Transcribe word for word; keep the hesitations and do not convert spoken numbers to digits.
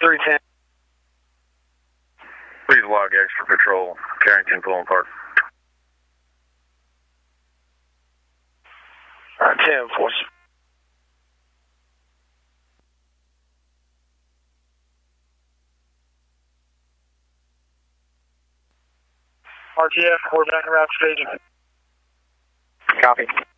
three ten. Please log extra patrol, Carrington pulling park. All right, ten force. R T F, we're back around staging. Copy.